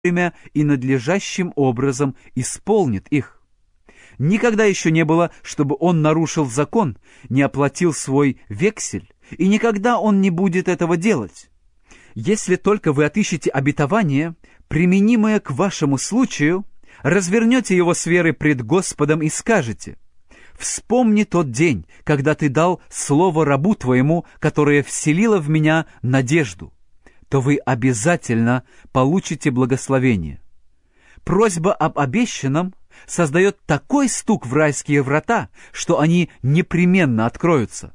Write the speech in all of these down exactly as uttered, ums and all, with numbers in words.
время и надлежащим образом исполнит их. Никогда еще не было, чтобы он нарушил закон, не оплатил свой вексель, и никогда он не будет этого делать. Если только вы отыщете обетование, применимое к вашему случаю, развернете его с верой пред Господом и скажете: «Вспомни тот день, когда ты дал слово рабу твоему, которое вселило в меня надежду», то вы обязательно получите благословение. Просьба об обещанном создает такой стук в райские врата, что они непременно откроются.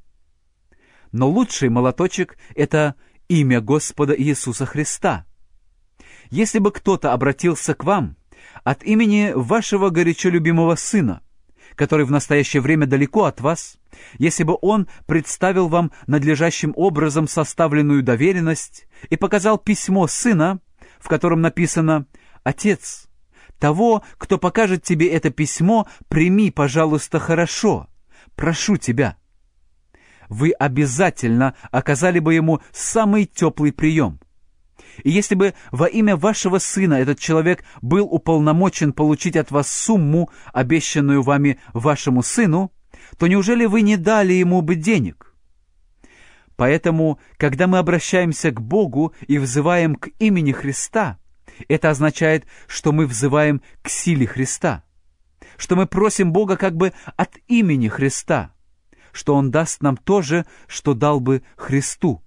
Но лучший молоточек — это имя Господа Иисуса Христа. Если бы кто-то обратился к вам от имени вашего горячо любимого сына, который в настоящее время далеко от вас, если бы он представил вам надлежащим образом составленную доверенность и показал письмо сына, в котором написано: «Отец, того, кто покажет тебе это письмо, прими, пожалуйста, хорошо, прошу тебя», вы обязательно оказали бы ему самый теплый прием. И если бы во имя вашего сына этот человек был уполномочен получить от вас сумму, обещанную вами вашему сыну, то неужели вы не дали ему бы денег? Поэтому, когда мы обращаемся к Богу и взываем к имени Христа, это означает, что мы взываем к силе Христа, что мы просим Бога как бы от имени Христа, что Он даст нам то же, что дал бы Христу.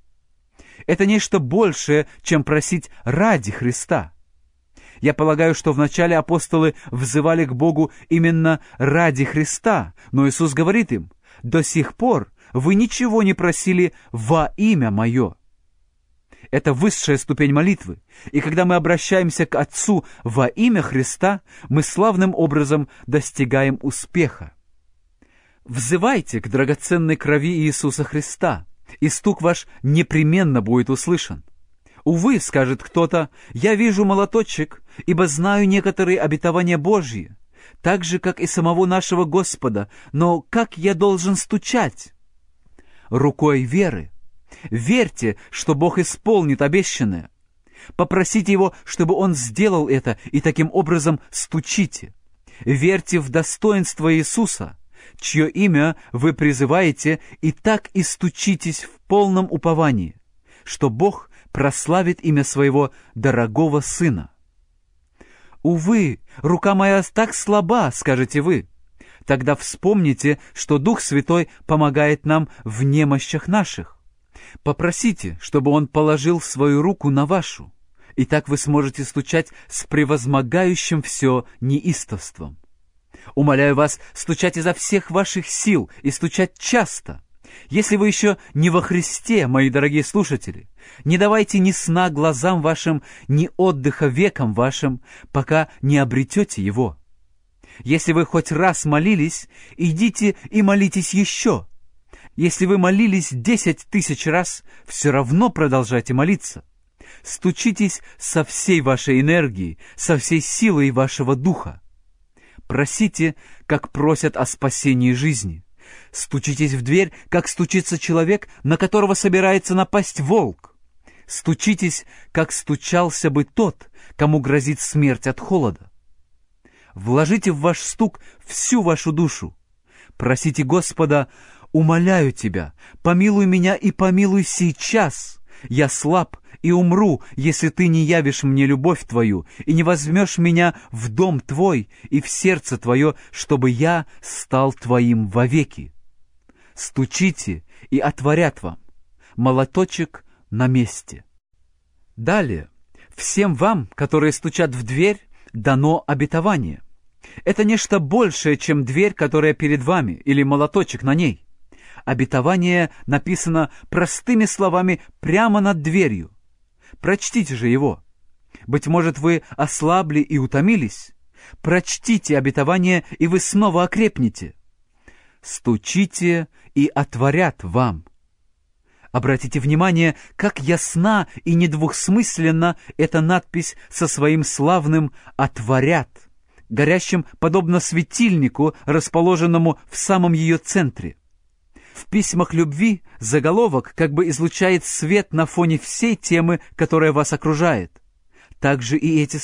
Это нечто большее, чем просить ради Христа. Я полагаю, что вначале апостолы взывали к Богу именно ради Христа, но Иисус говорит им: «До сих пор вы ничего не просили во имя Мое». Это высшая ступень молитвы, и когда мы обращаемся к Отцу во имя Христа, мы славным образом достигаем успеха. Взывайте к драгоценной крови Иисуса Христа, и стук ваш непременно будет услышан. «Увы, — скажет кто-то, — я вижу молоточек, ибо знаю некоторые обетования Божьи, так же, как и самого нашего Господа, но как я должен стучать?» Рукой веры. Верьте, что Бог исполнит обещанное. Попросите Его, чтобы Он сделал это, и таким образом стучите. Верьте в достоинство Иисуса, чье имя вы призываете, и так и стучитесь в полном уповании, что Бог прославит имя Своего дорогого Сына. «Увы, рука моя так слаба, — скажете вы. Тогда вспомните, что Дух Святой помогает нам в немощах наших. Попросите, чтобы Он положил свою руку на вашу, и так вы сможете стучать с превозмогающим все неистовством. Умоляю вас стучать изо всех ваших сил и стучать часто. Если вы еще не во Христе, мои дорогие слушатели, не давайте ни сна глазам вашим, ни отдыха векам вашим, пока не обретете Его. Если вы хоть раз молились, идите и молитесь еще. Если вы молились десять тысяч раз, все равно продолжайте молиться. Стучитесь со всей вашей энергией, со всей силой вашего духа. Просите, как просят о спасении жизни. Стучитесь в дверь, как стучится человек, на которого собирается напасть волк. Стучитесь, как стучался бы тот, кому грозит смерть от холода. Вложите в ваш стук всю вашу душу. Просите Господа: «Умоляю Тебя, помилуй меня и помилуй сейчас. Я слаб и умру, если Ты не явишь мне любовь Твою и не возьмешь меня в дом Твой и в сердце Твое, чтобы я стал Твоим вовеки». Стучите, и отворят вам. Молоточек на месте. Далее, всем вам, которые стучат в дверь, дано обетование. Это нечто большее, чем дверь, которая перед вами, или молоточек на ней. Обетование написано простыми словами прямо над дверью. Прочтите же его. Быть может, вы ослабли и утомились? Прочтите обетование, и вы снова окрепнете. «Стучите, и отворят вам». Обратите внимание, как ясна и недвусмысленна эта надпись со своим славным «отворят», горящим подобно светильнику, расположенному в самом ее центре. В письмах любви заголовок как бы излучает свет на фоне всей темы, которая вас окружает. также и эти